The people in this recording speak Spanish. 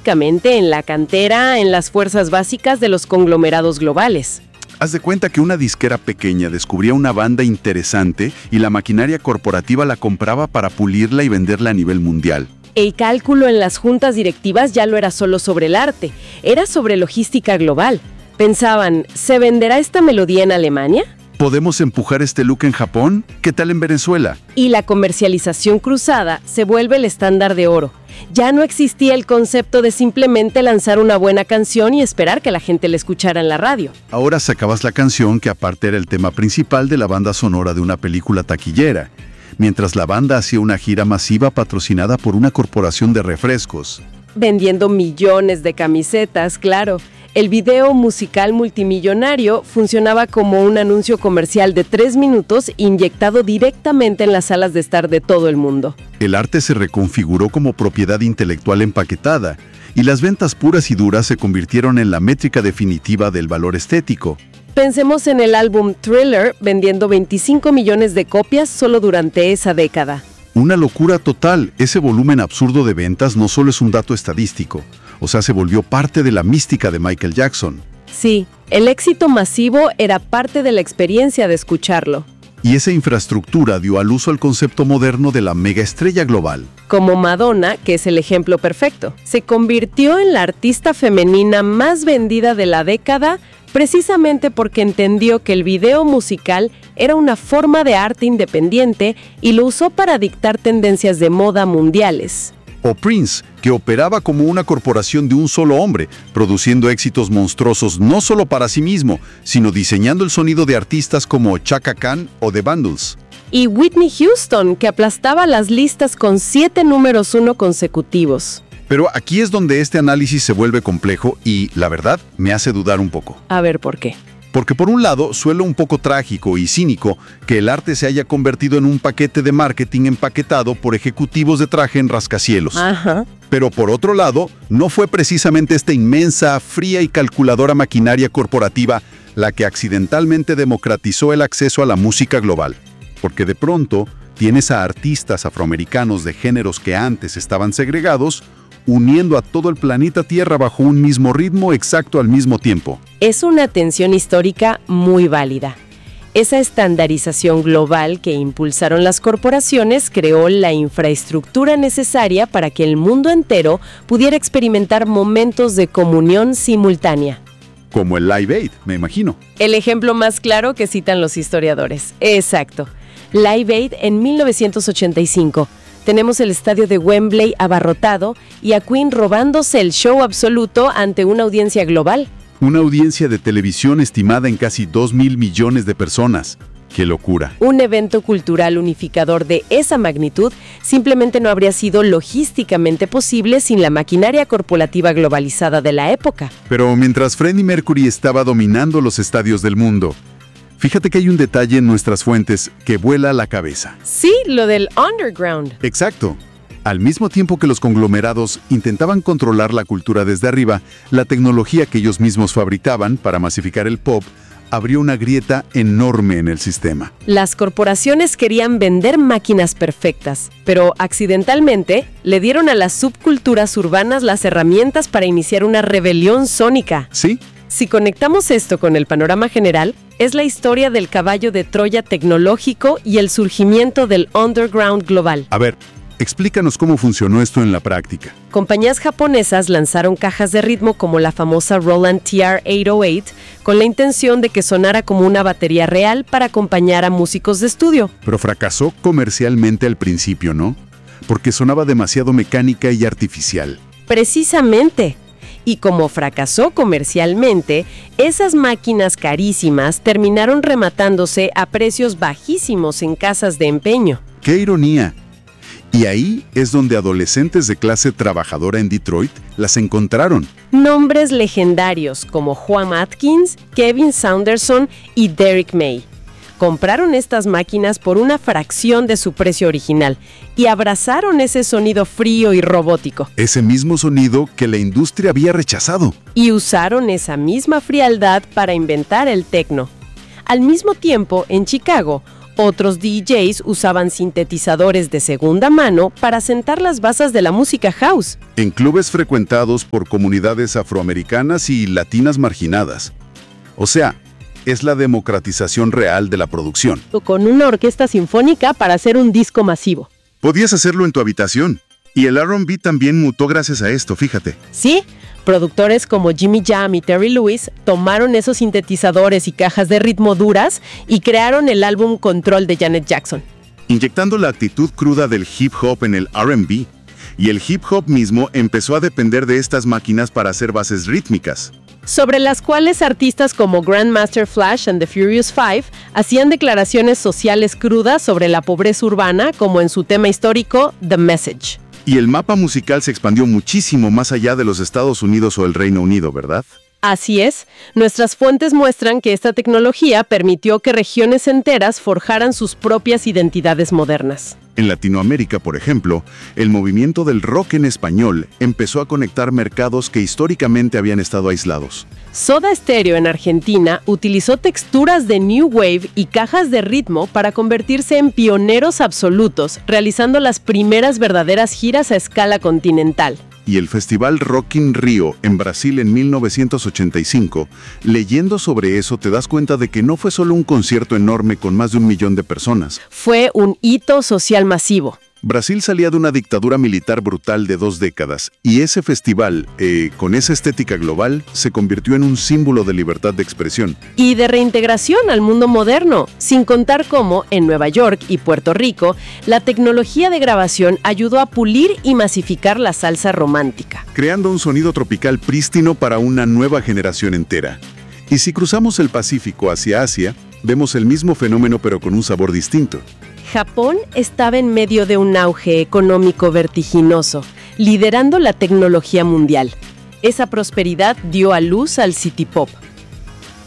básicamente en la cantera, en las fuerzas básicas de los conglomerados globales. Haz de cuenta que una disquera pequeña descubría una banda interesante y la maquinaria corporativa la compraba para pulirla y venderla a nivel mundial. El cálculo en las juntas directivas ya no era solo sobre el arte, era sobre logística global. Pensaban, ¿se venderá esta melodía en Alemania? ¿Podemos empujar este look en Japón? ¿Qué tal en Venezuela? Y la comercialización cruzada se vuelve el estándar de oro. Ya no existía el concepto de simplemente lanzar una buena canción y esperar que la gente la escuchara en la radio. Ahora sacabas la canción que aparte era el tema principal de la banda sonora de una película taquillera, mientras la banda hacía una gira masiva patrocinada por una corporación de refrescos. Vendiendo millones de camisetas, claro. El video musical multimillonario funcionaba como un anuncio comercial de 3 minutos inyectado directamente en las salas de estar de todo el mundo. El arte se reconfiguró como propiedad intelectual empaquetada, y las ventas puras y duras se convirtieron en la métrica definitiva del valor estético. Pensemos en el álbum Thriller vendiendo 25 millones de copias solo durante esa década. Una locura total. Ese volumen absurdo de ventas no solo es un dato estadístico, o sea, se volvió parte de la mística de Michael Jackson. Sí, el éxito masivo era parte de la experiencia de escucharlo. Y esa infraestructura dio al uso al concepto moderno de la megaestrella global. Como Madonna, que es el ejemplo perfecto, se convirtió en la artista femenina más vendida de la década precisamente porque entendió que el video musical era una forma de arte independiente y lo usó para dictar tendencias de moda mundiales. O Prince, que operaba como una corporación de un solo hombre, produciendo éxitos monstruosos no solo para sí mismo, sino diseñando el sonido de artistas como Chaka Khan o The Vandals. Y Whitney Houston, que aplastaba las listas con 7 números 1 consecutivos. Pero aquí es donde este análisis se vuelve complejo y, la verdad, me hace dudar un poco. A ver, ¿por qué? Porque por un lado, suena un poco trágico y cínico que el arte se haya convertido en un paquete de marketing empaquetado por ejecutivos de traje en rascacielos. Ajá. Pero por otro lado, no fue precisamente esta inmensa, fría y calculadora maquinaria corporativa la que accidentalmente democratizó el acceso a la música global. Porque de pronto, tienes a artistas afroamericanos de géneros que antes estaban segregados, uniendo a todo el planeta Tierra bajo un mismo ritmo exacto al mismo tiempo. Es una tensión histórica muy válida. Esa estandarización global que impulsaron las corporaciones creó la infraestructura necesaria para que el mundo entero pudiera experimentar momentos de comunión simultánea. Como el Live Aid, me imagino. El ejemplo más claro que citan los historiadores. Exacto. Live Aid en 1985. Tenemos el estadio de Wembley abarrotado y a Queen robándose el show absoluto ante una audiencia global. Una audiencia de televisión estimada en casi 2.000 millones de personas. ¡Qué locura! Un evento cultural unificador de esa magnitud simplemente no habría sido logísticamente posible sin la maquinaria corporativa globalizada de la época. Pero mientras Freddie Mercury estaba dominando los estadios del mundo, fíjate que hay un detalle en nuestras fuentes que vuela la cabeza. Sí, lo del underground. Exacto. Al mismo tiempo que los conglomerados intentaban controlar la cultura desde arriba, la tecnología que ellos mismos fabricaban para masificar el pop abrió una grieta enorme en el sistema. Las corporaciones querían vender máquinas perfectas, pero accidentalmente le dieron a las subculturas urbanas las herramientas para iniciar una rebelión sónica. ¿Sí? Si conectamos esto con el panorama general, es la historia del caballo de Troya tecnológico y el surgimiento del underground global. A ver, explícanos cómo funcionó esto en la práctica. Compañías japonesas lanzaron cajas de ritmo como la famosa Roland TR-808 con la intención de que sonara como una batería real para acompañar a músicos de estudio. Pero fracasó comercialmente al principio, ¿no? Porque sonaba demasiado mecánica y artificial. Precisamente. Y como fracasó comercialmente, esas máquinas carísimas terminaron rematándose a precios bajísimos en casas de empeño. ¡Qué ironía! Y ahí es donde adolescentes de clase trabajadora en Detroit las encontraron. Nombres legendarios como Juan Atkins, Kevin Saunderson y Derrick May. Compraron estas máquinas por una fracción de su precio original y abrazaron ese sonido frío y robótico. Ese mismo sonido que la industria había rechazado. Y usaron esa misma frialdad para inventar el techno. Al mismo tiempo, en Chicago, Otros DJs usaban sintetizadores de segunda mano para sentar las bases de la música house. En clubes frecuentados por comunidades afroamericanas y latinas marginadas. O sea, es la democratización real de la producción. Con una orquesta sinfónica para hacer un disco masivo. Podías hacerlo en tu habitación. Y el R&B también mutó gracias a esto, fíjate. Sí, productores como Jimmy Jam y Terry Lewis tomaron esos sintetizadores y cajas de ritmo duras y crearon el álbum Control de Janet Jackson. Inyectando la actitud cruda del hip hop en el R&B, y el hip hop mismo empezó a depender de estas máquinas para hacer bases rítmicas, sobre las cuales artistas como Grandmaster Flash and the Furious Five hacían declaraciones sociales crudas sobre la pobreza urbana, como en su tema histórico, The Message. Y el mapa musical se expandió muchísimo más allá de los Estados Unidos o el Reino Unido, ¿verdad? Así es. Nuestras fuentes muestran que esta tecnología permitió que regiones enteras forjaran sus propias identidades modernas. En Latinoamérica, por ejemplo, el movimiento del rock en español empezó a conectar mercados que históricamente habían estado aislados. Soda Stereo en Argentina utilizó texturas de New Wave y cajas de ritmo para convertirse en pioneros absolutos, realizando las primeras verdaderas giras a escala continental. Y el Festival Rock in Rio en Brasil en 1985, leyendo sobre eso te das cuenta de que no fue solo un concierto enorme con más de 1 millón de personas. Fue un hito social masivo. Brasil salía de una dictadura militar brutal de 2 décadas, y ese festival, con esa estética global, se convirtió en un símbolo de libertad de expresión. Y de reintegración al mundo moderno, sin contar cómo, en Nueva York y Puerto Rico, la tecnología de grabación ayudó a pulir y masificar la salsa romántica, creando un sonido tropical prístino para una nueva generación entera. Y si cruzamos el Pacífico hacia Asia, vemos el mismo fenómeno pero con un sabor distinto. Japón estaba en medio de un auge económico vertiginoso, liderando la tecnología mundial. Esa prosperidad dio a luz al City Pop.